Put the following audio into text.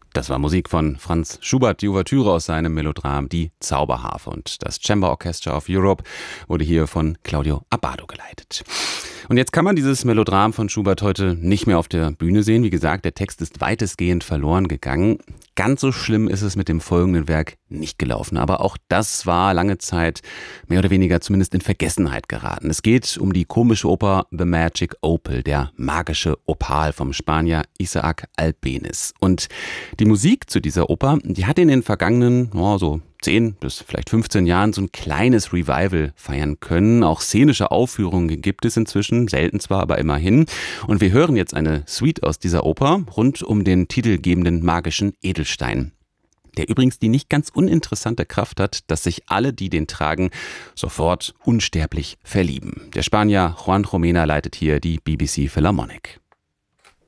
Das war Musik von Franz Schubert, die Ouvertüre aus seinem Melodram Die Zauberharfe. Und das Chamber Orchestra of Europe wurde hier von Claudio Abbado geleitet. Und jetzt kann man dieses Melodram von Schubert heute nicht mehr auf der Bühne sehen. Wie gesagt, der Text ist weitestgehend verloren gegangen. Ganz so schlimm ist es mit dem folgenden Werk nicht gelaufen. Aber auch das war lange Zeit mehr oder weniger zumindest in Vergessenheit geraten. Es geht um die komische Oper The Magic Opal, der magische Opal vom Spanier Isaac Albéniz. Und die Musik zu dieser Oper, die hat in den vergangenen, so 10 bis vielleicht 15 Jahren so ein kleines Revival feiern können. Auch szenische Aufführungen gibt es inzwischen, selten zwar, aber immerhin. Und wir hören jetzt eine Suite aus dieser Oper rund um den titelgebenden magischen Edelstein, der übrigens die nicht ganz uninteressante Kraft hat, dass sich alle, die den tragen, sofort unsterblich verlieben. Der Spanier Juan Jomena leitet hier die BBC Philharmonic.